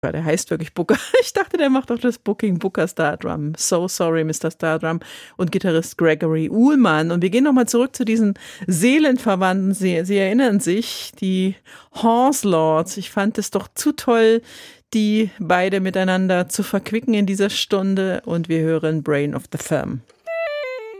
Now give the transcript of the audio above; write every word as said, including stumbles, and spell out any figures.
Der heißt wirklich Booker. Ich dachte, der macht doch das Booking, Booker Stardrum. So sorry, Mister Stardrum. Und Gitarrist Gregory Uhlmann. Und wir gehen nochmal zurück zu diesen Seelenverwandten. Sie, Sie erinnern sich, die Horse Lords. Ich fand es doch zu toll, die beide miteinander zu verquicken in dieser Stunde. Und wir hören Brain of the Firm.